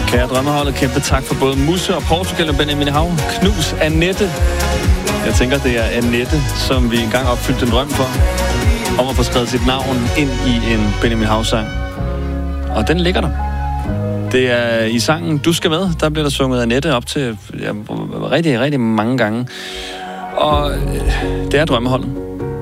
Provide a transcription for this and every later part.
Kære drømmeholdet, kæmpe tak for både Musse og Portugal og Benjamin Hav. Knus Annette. Jeg tænker, det er Annette, som vi engang opfyldte en drøm for, om at få skrevet sit navn ind i en Benjamin Hav-sang. Og den ligger der. Det er i sangen Du skal med, der bliver der sunget Annette op til rigtig, rigtig mange gange. Og det er drømmeholdet.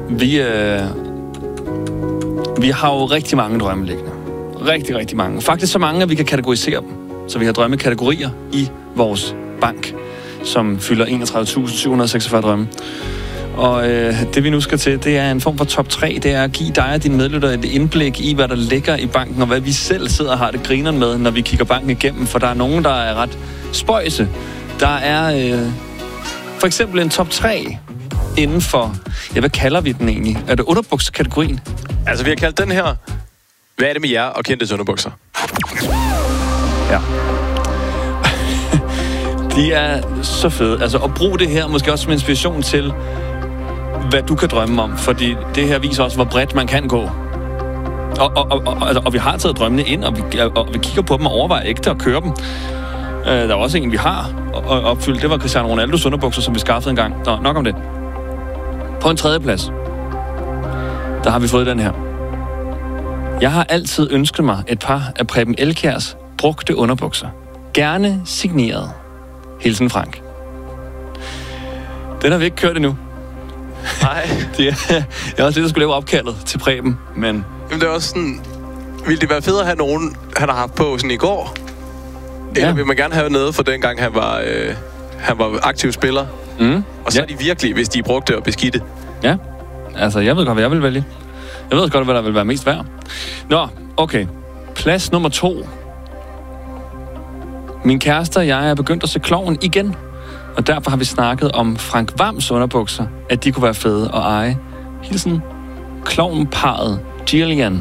Vi har jo rigtig mange drømme liggende. Rigtig, rigtig mange. Faktisk så mange, at vi kan kategorisere dem. Så vi har drømmekategorier i vores bank, som fylder 31.746 drømme. Og det vi nu skal til, det er en form for top 3. Det er at give dig og dine medlyttere et indblik i, hvad der ligger i banken, og hvad vi selv sidder og har det grineren med, når vi kigger banken igennem. For der er nogen, der er ret spøjse. Der er for eksempel en top 3 inden for, ja, hvad kalder vi den egentlig? Er det underbukser-kategorien? Altså, vi har kaldt den her, hvad er det med jer og kendte underbukser? Ja. De er så fede. Altså, at bruge det her måske også som inspiration til, hvad du kan drømme om. Fordi det her viser også, hvor bredt man kan gå. Og vi har taget drømmene ind, og vi kigger på dem og overvejer ægte og kører dem. Der er også en, vi har opfyldt. Det var Cristiano Ronaldos underbukser, som vi skaffede en gang. Nå, nok om det. På en 3. plads, der har vi fået den her. Jeg har altid ønsket mig et par af Preben Elkjærs brugte underbukser. Gerne signeret. Hilsen Frank. Den har vi ikke kørt endnu. Nej. Jeg er også lidt, at skulle lave opkaldet til Preben, men... Jamen, det er også sådan... Ville det være fedt at have nogen, han har haft på sådan i går? Ja. Eller vil man gerne have noget for dengang, han var aktiv spiller? Mm. Og så er de virkelig, hvis de brugte og beskidte. Ja. Altså, jeg ved godt, hvad jeg vil vælge. Jeg ved også godt, hvad der vil være mest værd. Nå, okay. Plads nummer 2. Min kæreste og jeg er begyndt at se Klovn igen. Og derfor har vi snakket om Frank Hvams underbukser, at de kunne være fede at eje. Hilsen Klovnparret Gillian.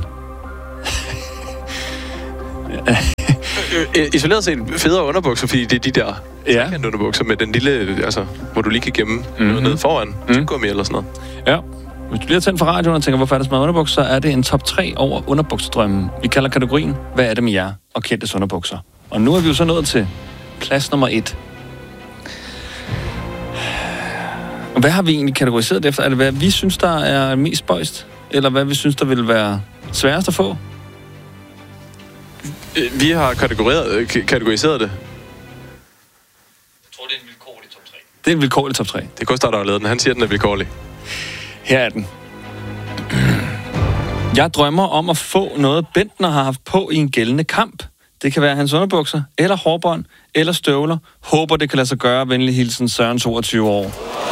Isoleret set federe underbukser, fordi det er de der underbukser med den lille, altså, hvor du lige kan gemme noget ned foran. Tyggegummi eller sådan noget. Ja. Hvis du lige har tændt for radioen og tænker, hvorfor er det så meget underbukser, så er det en top 3 over underbuksedrømmen. Vi kalder kategorien, hvad er det med jer og kendtes underbukser. Og nu er vi jo så nået til plads nummer 1. Og hvad har vi egentlig kategoriseret efter? Er det, hvad vi synes, der er mest spøjst? Eller hvad vi synes, der vil være sværest at få? Vi har kategoriseret det. Jeg tror, det er en vilkårlig top 3. Det er en vilkårlig top 3. Det er Gustav, der har lavet den. Han siger, den er vilkårlig. Her er den. Jeg drømmer om at få noget, Bentner har haft på i en gældende kamp. Det kan være hans underbukser, eller hårbånd, eller støvler. Håber, det kan lade sig gøre. Venlig hilsen, Søren, 22 år.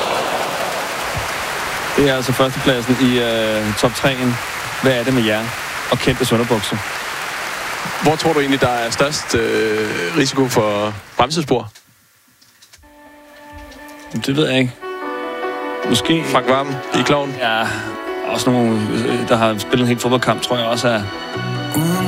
Det er altså førstepladsen i top 3'en. Hvad er det med jer og kendtes underbukser? Hvor tror du egentlig, der er størst risiko for bremsespor? Det ved jeg ikke. Måske... Frank Hvam i Klovn? Ja, også nogle, der har spillet en helt fodboldkamp, tror jeg også er